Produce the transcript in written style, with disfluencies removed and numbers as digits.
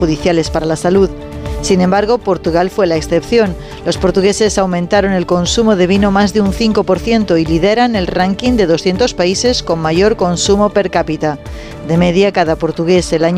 judiciales para la salud. Sin embargo, Portugal fue la excepción. Los portugueses aumentaron el consumo de vino más de un 5% y lideran el ranking de 200 países con mayor consumo per cápita. De media, cada portugués el año